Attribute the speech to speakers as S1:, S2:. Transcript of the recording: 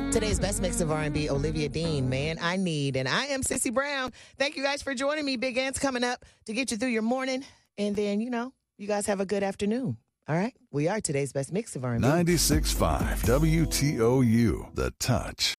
S1: Today's best mix of R&B, Olivia Dean, Man I Need. And I am Sissy Brown. Thank you guys for joining me. Big Ant's coming up to get you through your morning. And then, you guys have a good afternoon. All right? We are today's best mix of R&B.
S2: 96.5 WTOU, The Touch.